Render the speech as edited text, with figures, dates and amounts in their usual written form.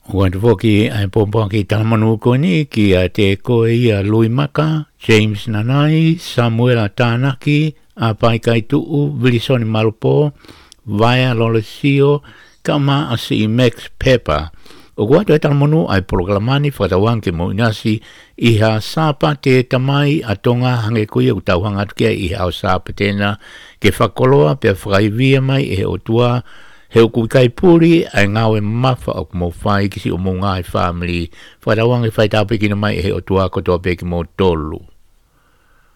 Wan foki ai pompon ki talamanu koni ki a te koe ia Lui Maka, James Nanai, Samuel Atanaki, a pai kai tuu, Vilisoni Malupo, Vaya Lolesio, kama asi Max Pepper. O guatu e talamanu ai programani whatawangi ke mo inasi iha sapa te tamai atonga hange kuia utauhanga tukia iha o sapa tena ke whakoloa pe whakaivia mai e o tua Heu kai puri ai ngawe mafa o mo fai kisi o mo ngai family. Whatawangi whai tāpiki na mai e o tua kotoa peki mo tolu.